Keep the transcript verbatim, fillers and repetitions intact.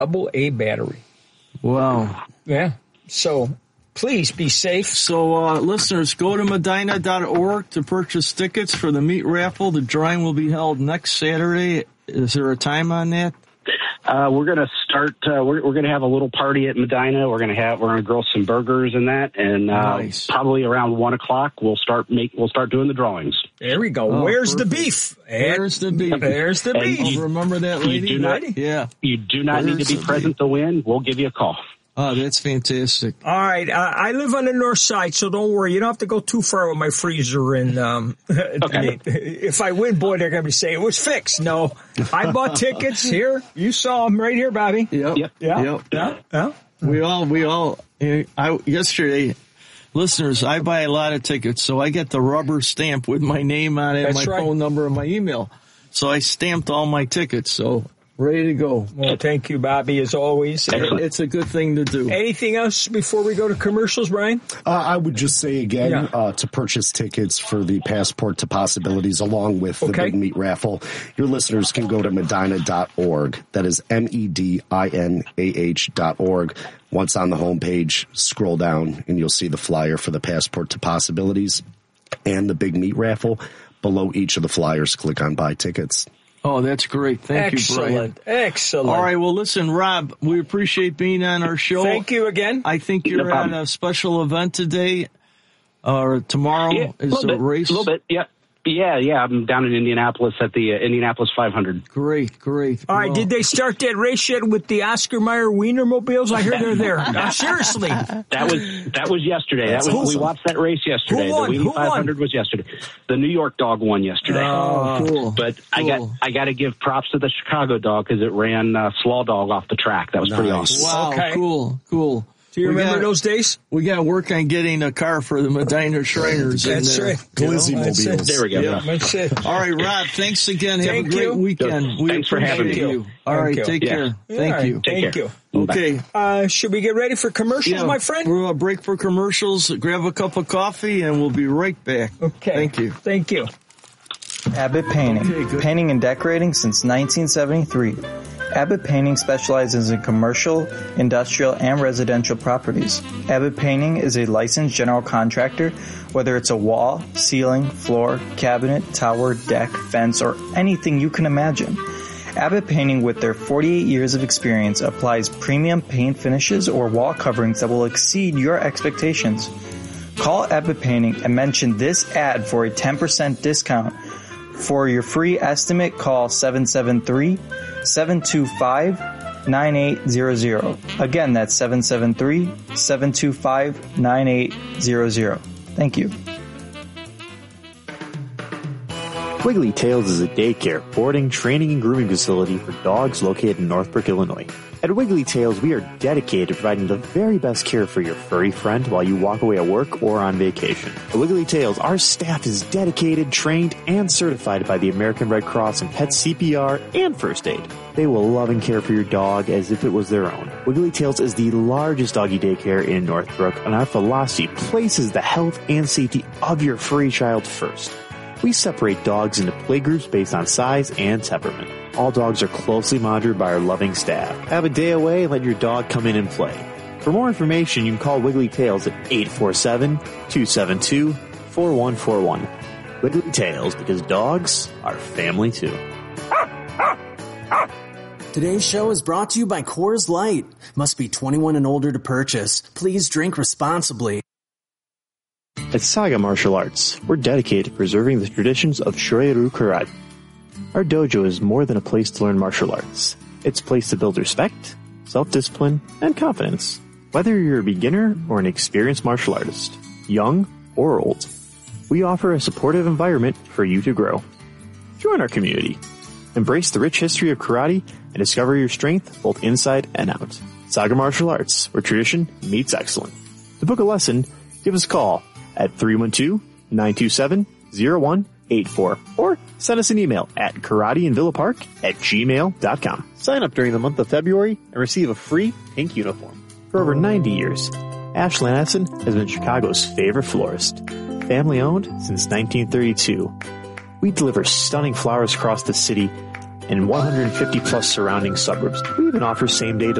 double A battery. Wow. Yeah. So please be safe. So, uh, listeners, go to Medina dot org to purchase tickets for the meat raffle. The drawing will be held next Saturday. Is there a time on that? Uh, we're going to start, uh, we're, we're going to have a little party at Medina. We're going to have, we're going to grill some burgers and that. And, uh, nice. Probably around one o'clock, we'll start make, we'll start doing the drawings. There we go. Oh, Where's perfect. the beef? Where's the beef? There's the And beef. you- Oh, remember that lady? You do not, Yeah. you do not Where's need to be the present to win. We'll give you a call. Oh, that's fantastic. All right. Uh, I live on the north side, so don't worry. You don't have to go too far with my freezer. And um, Okay. if I win, boy, they're going to be saying it was fixed. No, I bought tickets here. You saw them right here, Bobby. Yep. Yep. Yeah. Yep. Yeah. Yeah. We all, we all, I, yesterday, listeners, I buy a lot of tickets, so I get the rubber stamp with my name on it, That's my right. phone number, and my email. So I stamped all my tickets, so ready to go. Well, thank you, Bobby, as always. Excellent. It's a good thing to do. Anything else before we go to commercials, Brian? Uh, I would just say again, Yeah. uh, to purchase tickets for the Passport to Possibilities along with the Okay. Big Meat Raffle, your listeners can go to Medina dot org. That is M E D I N A H dot org. Once on the homepage, scroll down and you'll see the flyer for the Passport to Possibilities and the Big Meat Raffle. Below each of the flyers, click on Buy Tickets. Oh, that's great. Thank Excellent. you, Brian. Excellent. All right, well, listen, Rob, we appreciate being on our show. Thank you again. I think you're No at problem. a special event today, or tomorrow Yeah, is little a bit, race. A little bit, yeah. Yeah, yeah. I'm down in Indianapolis at the uh, Indianapolis five hundred. Great, great. All right, Well, did they start that race yet with the Oscar Mayer Wienermobiles? I hear they're there. Uh, seriously. That was that was yesterday. That was Who- we watched that race yesterday. Who won? The Who Wheatie five hundred was yesterday. The New York dog won yesterday. Oh, cool. But I Cool. got I got to give props to the Chicago dog because it ran uh, Slaw Dog off the track. That was pretty Nice. awesome. Wow, Okay. cool, cool. Do you We remember got- those days? We got to work on getting a car for the Medina Shriners. in That's there. right. You know? Glizzy That's it. mobiles. There we go. Yeah. That's it. All right, Rob, thanks again. Have Thank a great you. weekend. We Thanks for having appreciate me. you. All right, Thank you. take Yeah. care. All Thank right, you. Thank Take you. care. Okay. Uh, should we get ready for commercials, Yeah, my friend? We're a break for commercials. Grab a cup of coffee, and we'll be right back. Okay. Thank you. Thank you. Abbott Painting. Okay, good. Painting and decorating since nineteen seventy-three. Abbott Painting specializes in commercial, industrial, and residential properties. Abbott Painting is a licensed general contractor, whether it's a wall, ceiling, floor, cabinet, tower, deck, fence, or anything you can imagine. Abbott Painting, with their forty-eight years of experience, applies premium paint finishes or wall coverings that will exceed your expectations. Call Abbott Painting and mention this ad for a ten percent discount. For your free estimate, call seven seven three, seven two five, nine eight zero zero. Again, that's seven seven three, seven two five, nine eight zero zero. Thank you. Wiggly Tails is a daycare, boarding, training, and grooming facility for dogs located in Northbrook, Illinois. At Wiggly Tails, we are dedicated to providing the very best care for your furry friend while you walk away at work or on vacation. At Wiggly Tails, our staff is dedicated, trained, and certified by the American Red Cross in pet C P R and first aid. They will love and care for your dog as if it was their own. Wiggly Tails is the largest doggy daycare in Northbrook, and our philosophy places the health and safety of your furry child first. We separate dogs into playgroups based on size and temperament. All dogs are closely monitored by our loving staff. Have a day away and let your dog come in and play. For more information, you can call Wiggly Tails at eight four seven, two seven two, four one four one. Wiggly Tails, because dogs are family too. Today's show is brought to you by Coors Light. Must be twenty-one and older to purchase. Please drink responsibly. At Saga Martial Arts, we're dedicated to preserving the traditions of Shorin-ryu Karate. Our dojo is more than a place to learn martial arts. It's a place to build respect, self-discipline, and confidence. Whether you're a beginner or an experienced martial artist, young or old, we offer a supportive environment for you to grow. Join our community. Embrace the rich history of karate and discover your strength both inside and out. Saga Martial Arts, where tradition meets excellence. To book a lesson, give us a call at three one two, nine two seven, zero one eight four or send us an email at karateinvillapark at gmail dot com. Sign up during the month of February and receive a free pink uniform. For over ninety years, Ash Lanison has been Chicago's favorite florist. Family owned since nineteen thirty-two. We deliver stunning flowers across the city and one hundred fifty plus surrounding suburbs. We even offer same-day